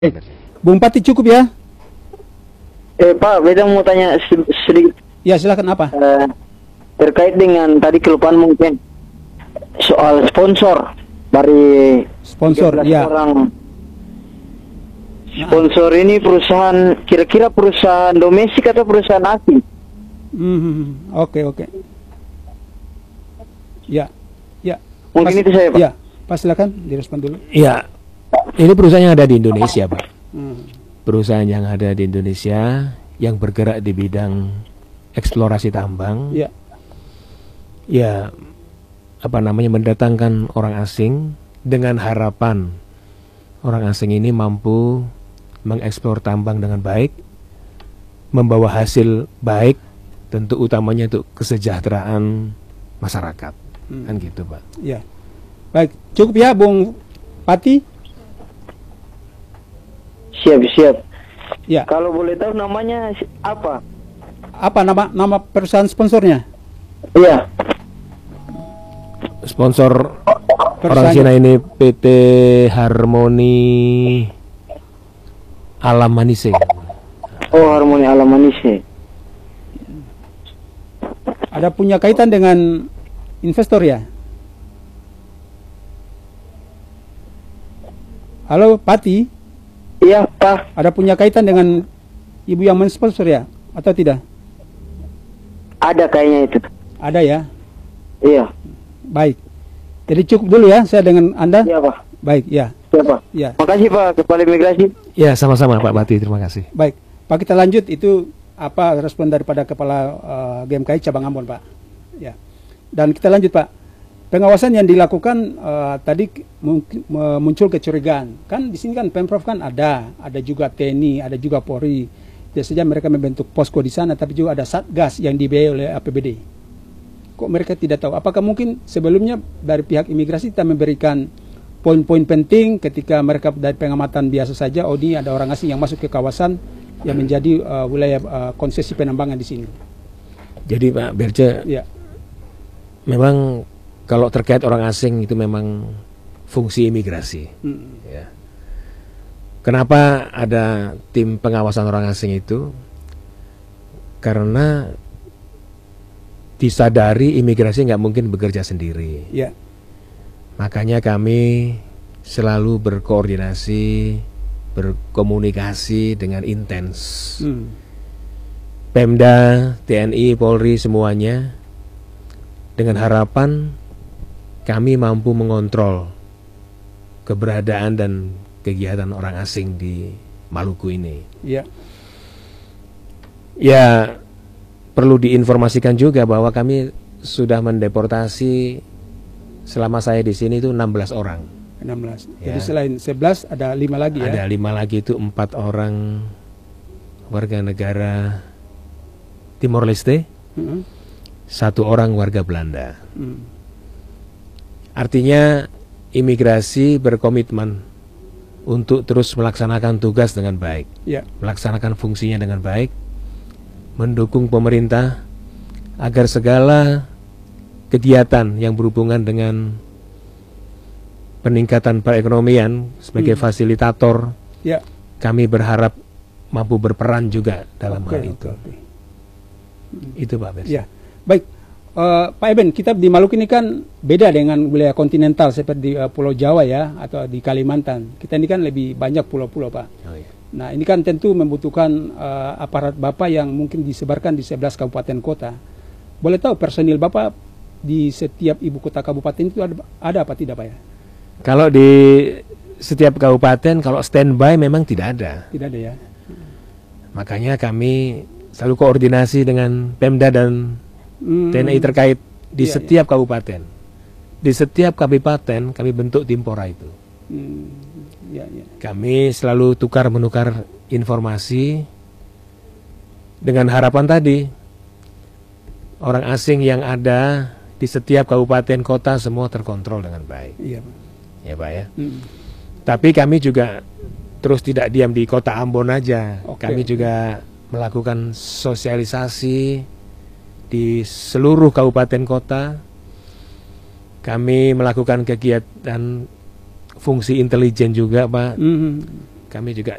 Bung Pati cukup ya? Pak, beda mau tanya sedikit. Ya silakan apa? Terkait dengan tadi kelupaan mungkin soal sponsor dari Sponsor, 13 ya. orang. Sponsor ini perusahaan, kira-kira perusahaan domestik atau perusahaan asing? Oke. Ya. Mungkin itu saya, Pak. Ya, Pak silakan direspon dulu. Ya, ini perusahaan yang ada di Indonesia, Pak. Perusahaan yang ada di Indonesia yang bergerak di bidang eksplorasi tambang. Ya. Ya, mendatangkan orang asing dengan harapan orang asing ini mampu mengeksplor tambang dengan baik, membawa hasil baik, tentu utamanya untuk kesejahteraan masyarakat. Kan gitu, Pak. Ya. Baik, cukup ya Bung Pati? Siap. Ya. Kalau boleh tahu namanya apa? Apa nama perusahaan sponsornya? Iya. Sponsor orang Perusahaan- Cina ini PT Harmoni Alam Manise. Oh, Harmoni Alam Manise. Ada punya kaitan dengan investor ya? Halo Pati, Iya, Pak. ada punya kaitan dengan ibu yang mensponsor ya? Atau tidak? Ada kayaknya itu. Ada ya? Iya. Baik. Jadi cukup dulu ya saya dengan Anda? Iya, Pak. Baik, ya. Iya, Pak. Ya. Makasih, Pak, Kepala Imigrasi. Ya, sama-sama Pak Bati, terima kasih. Baik. Pak kita lanjut, itu apa respon daripada Kepala GMKI Cabang Ambon, Pak. Ya. Dan kita lanjut, Pak. Pengawasan yang dilakukan tadi muncul kecurigaan. Kan di sini kan Pemprov kan ada juga TNI, ada juga Polri. Biasanya mereka membentuk posko di sana, tapi juga ada Satgas yang dibiayai oleh APBD. Kok mereka tidak tahu? Apakah mungkin sebelumnya dari pihak imigrasi kita memberikan poin-poin penting ketika mereka dari pengamatan biasa saja, oh ini ada orang asing yang masuk ke kawasan yang menjadi wilayah konsesi penambangan di sini. Jadi Pak Berce, Ya. memang kalau terkait orang asing itu memang fungsi imigrasi. Ya. Kenapa ada tim pengawasan orang asing itu? Karena disadari imigrasi nggak mungkin bekerja sendiri. Ya. Makanya kami selalu berkoordinasi, berkomunikasi dengan intens. Pemda, TNI, Polri semuanya dengan harapan kami mampu mengontrol keberadaan dan kegiatan orang asing di Maluku ini. Ya. Ya, perlu diinformasikan juga bahwa kami sudah mendeportasi selama saya di sini itu 16 orang. 16. Ya. Jadi selain 11 ada 5 lagi ya. Ada 5 lagi, itu 4 orang warga negara Timor Leste, 1 orang warga Belanda. Artinya imigrasi berkomitmen untuk terus melaksanakan tugas dengan baik, Ya. melaksanakan fungsinya dengan baik, mendukung pemerintah agar segala kegiatan yang berhubungan dengan peningkatan perekonomian sebagai fasilitator, Ya. kami berharap mampu berperan juga dalam hal itu. Oke. Itu Pak Bersi. Ya. Baik. Pak Eben, kita di Maluku ini kan beda dengan wilayah kontinental seperti di Pulau Jawa ya, atau di Kalimantan. Kita ini kan lebih banyak pulau-pulau, Pak. Oh, iya. Nah, ini kan tentu membutuhkan aparat Bapak yang mungkin disebarkan di 11 kabupaten kota. Boleh tahu personil Bapak di setiap ibu kota kabupaten itu ada apa tidak, Pak ya? Kalau di setiap kabupaten, kalau standby memang tidak ada. Tidak ada ya. Makanya kami selalu koordinasi dengan Pemda dan TNI terkait di Iya, setiap kabupaten. Di setiap kabupaten kami bentuk tim Pora itu. Ya. Kami selalu tukar-menukar informasi dengan harapan tadi orang asing yang ada di setiap kabupaten kota semua terkontrol dengan baik. Iya, Pak. Ya Pak ya. Tapi kami juga terus tidak diam di kota Ambon aja. Oke. Kami juga melakukan sosialisasi di seluruh kabupaten kota. Kami melakukan kegiatan fungsi intelijen juga, Pak. kami juga